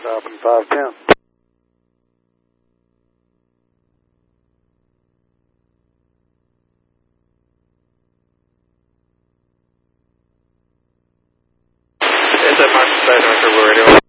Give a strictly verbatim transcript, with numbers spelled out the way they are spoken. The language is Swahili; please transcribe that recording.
stopping five ten. Is that Mark Side Hunter, we're radio?